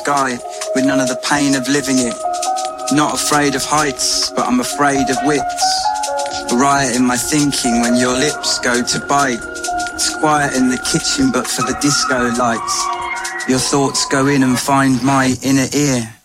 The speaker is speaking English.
sky with none of the pain of living it. Not afraid of heights, but I'm afraid of widths. Riot in my thinking when your lips go to bite. It's quiet in the kitchen but for the disco lights. Your thoughts go in and find my inner ear.